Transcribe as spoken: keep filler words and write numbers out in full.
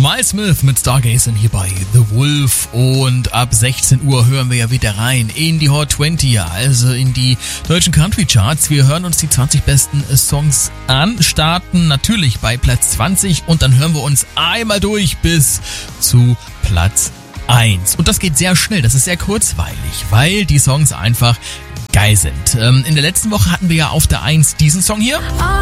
Miles Smith mit Stargazing hier bei The Wolf und ab sechzehn Uhr hören wir ja wieder rein in die Hot zwanzig, also in die deutschen Country Charts. Wir hören uns die zwanzig besten Songs an, starten natürlich bei Platz zwanzig und dann hören wir uns einmal durch bis zu Platz eins. Und das geht sehr schnell, das ist sehr kurzweilig, weil die Songs einfach geil sind. Ähm, in der letzten Woche hatten wir ja auf der eins diesen Song hier.